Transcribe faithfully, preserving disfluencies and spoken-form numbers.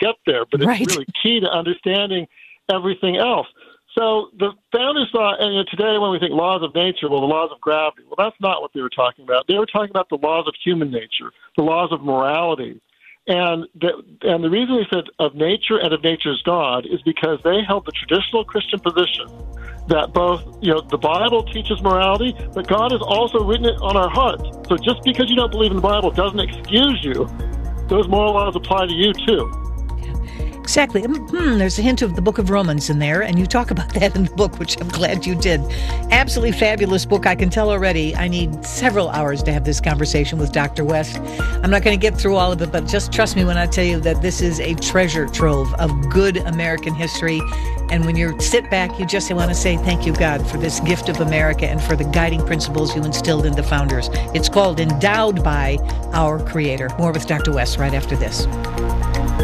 get there, but it's Right. really key to understanding everything else. So the founders thought, and you know, today when we think laws of nature, well, the laws of gravity, well, that's not what they were talking about. They were talking about the laws of human nature, the laws of morality. And the, and the reason they said of nature and of nature's God is because they held the traditional Christian position that both, you know, the Bible teaches morality, but God has also written it on our hearts. So just because you don't believe in the Bible doesn't excuse you. Those moral laws apply to you, too. Exactly. Hmm, there's a hint of the book of Romans in there, and you talk about that in the book, which I'm glad you did. Absolutely fabulous book. I can tell already I need several hours to have this conversation with Doctor West. I'm not going to get through all of it, but just trust me when I tell you that this is a treasure trove of good American history. And when you sit back, you just want to say, thank you, God, for this gift of America and for the guiding principles you instilled in the founders. It's called Endowed by Our Creator. More with Doctor West right after this.